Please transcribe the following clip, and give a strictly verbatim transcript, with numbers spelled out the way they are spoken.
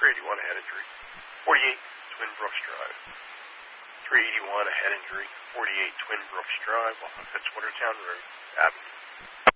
three eighty-one ahead injury. forty-eight, Twin Brooks Drive. three eighty-one ahead injury. forty-eight, Twin Brooks Drive, off of Fitzwatertown Road, Avenue.